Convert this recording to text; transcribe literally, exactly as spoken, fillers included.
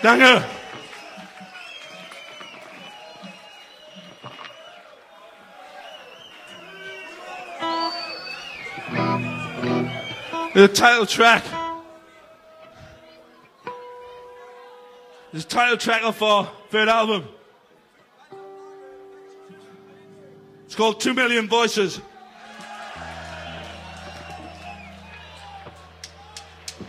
Danke. The title track. The title track of our third album. It's called Two Million Voices.